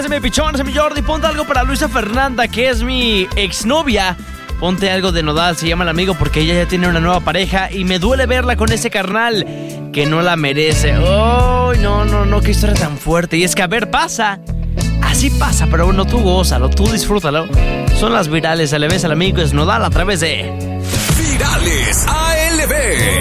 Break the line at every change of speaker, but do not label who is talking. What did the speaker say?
Se me pichón, se me Jordi. Ponte algo para Luisa Fernanda, que es mi exnovia. Ponte algo de Nodal, se llama el amigo, porque ella ya tiene una nueva pareja y me duele verla con ese carnal que no la merece. ¡Oh, no! ¡Qué historia tan fuerte! Y es que, a ver, pasa. Así pasa, pero bueno, tú gózalo, tú disfrútalo. Son las virales, se le ves al amigo, es Nodal a través de...
Virales ALB.